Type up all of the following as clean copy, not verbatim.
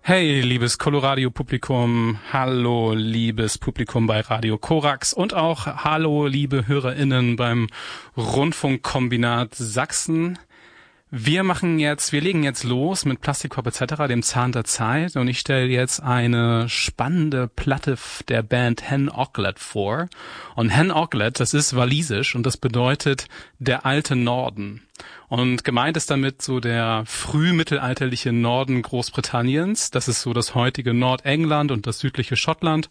Hey, liebes Coloradio-Publikum, hallo, liebes Publikum bei Radio Korax und auch hallo, liebe HörerInnen beim Rundfunkkombinat Sachsen. Wir legen jetzt los mit Plastikpop etc., dem Zahn der Zeit, und ich stelle jetzt eine spannende Platte der Band Hen Oghlet vor. Und Hen Oghlet, das ist walisisch und das bedeutet der alte Norden. Und gemeint ist damit so der frühmittelalterliche Norden Großbritanniens. Das ist so das heutige Nordengland und das südliche Schottland.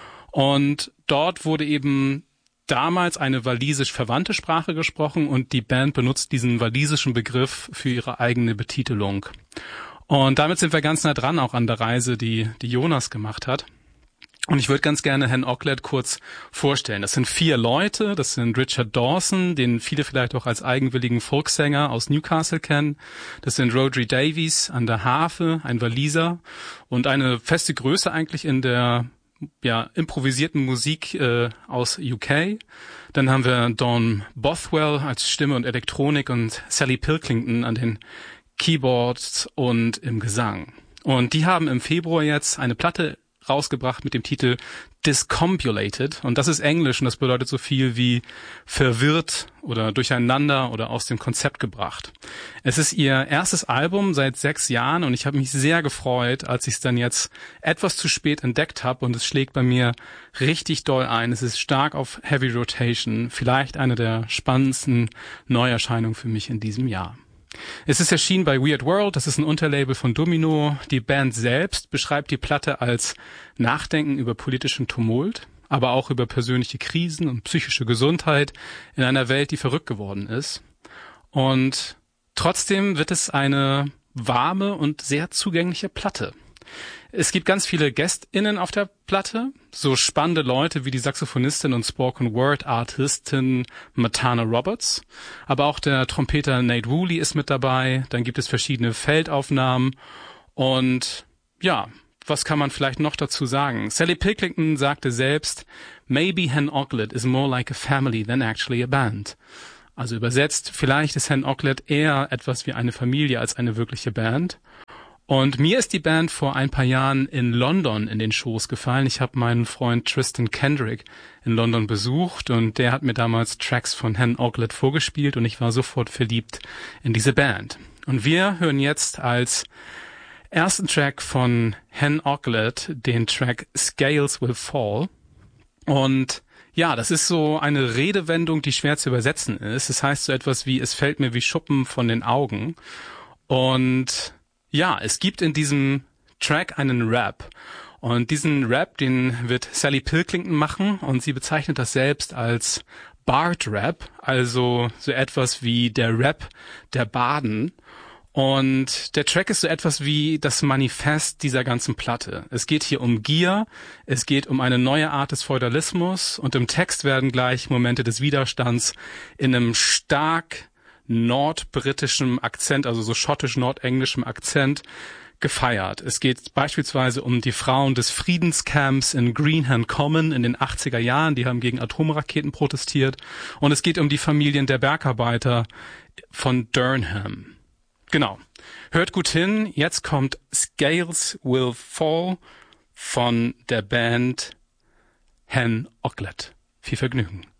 Und dort wurde eben damals eine walisisch verwandte Sprache gesprochen und die Band benutzt diesen walisischen Begriff für ihre eigene Betitelung. Und damit sind wir ganz nah dran auch an der Reise, die Jonas gemacht hat. Und ich würde ganz gerne Hen Oghlet kurz vorstellen. Das sind 4 Leute. Das sind Richard Dawson, den viele vielleicht auch als eigenwilligen Folksänger aus Newcastle kennen. Das sind Rhodri Davies an der Harfe, ein Waliser und eine feste Größe eigentlich in der improvisierten Musik aus UK. Dann haben wir Dawn Bothwell als Stimme und Elektronik und Sally Pilkington an den Keyboards und im Gesang. Und die haben im Februar jetzt eine Platte rausgebracht mit dem Titel Discombulated, und das ist Englisch und das bedeutet so viel wie verwirrt oder durcheinander oder aus dem Konzept gebracht. Es ist ihr erstes Album seit 6 Jahren und ich habe mich sehr gefreut, als ich es dann jetzt etwas zu spät entdeckt habe, und es schlägt bei mir richtig doll ein. Es ist stark auf Heavy Rotation, vielleicht eine der spannendsten Neuerscheinungen für mich in diesem Jahr. Es ist erschienen bei Weird World, das ist ein Unterlabel von Domino. Die Band selbst beschreibt die Platte als Nachdenken über politischen Tumult, aber auch über persönliche Krisen und psychische Gesundheit in einer Welt, die verrückt geworden ist. Und trotzdem wird es eine warme und sehr zugängliche Platte. Es gibt ganz viele GästInnen auf der Platte, so spannende Leute wie die Saxophonistin und Spoken-Word-Artistin Matana Roberts, aber auch der Trompeter Nate Woolley ist mit dabei. Dann gibt es verschiedene Feldaufnahmen und ja, was kann man vielleicht noch dazu sagen? Sally Pilkington sagte selbst, "Maybe Hen Oghlet is more like a family than actually a band." Also übersetzt, vielleicht ist Hen Oghlet eher etwas wie eine Familie als eine wirkliche Band. Und mir ist die Band vor ein paar Jahren in London in den Schoß gefallen. Ich habe meinen Freund Tristan Kendrick in London besucht und der hat mir damals Tracks von Hen Oghlet vorgespielt und ich war sofort verliebt in diese Band. Und wir hören jetzt als ersten Track von Hen Oghlet den Track Scales Will Fall. Und ja, das ist so eine Redewendung, die schwer zu übersetzen ist. Es heißt so etwas wie, es fällt mir wie Schuppen von den Augen. Und ja, es gibt in diesem Track einen Rap. Und diesen Rap, den wird Sally Pilkington machen und sie bezeichnet das selbst als Bard-Rap, also so etwas wie der Rap der Barden. Und der Track ist so etwas wie das Manifest dieser ganzen Platte. Es geht hier um Gier, es geht um eine neue Art des Feudalismus und im Text werden gleich Momente des Widerstands in einem stark nordbritischem Akzent, also so schottisch-nordenglischem Akzent, gefeiert. Es geht beispielsweise um die Frauen des Friedenscamps in Greenham Common in den 80er Jahren, die haben gegen Atomraketen protestiert. Und es geht um die Familien der Bergarbeiter von Durham. Genau. Hört gut hin, jetzt kommt Scales Will Fall von der Band Hen Oghlet. Viel Vergnügen.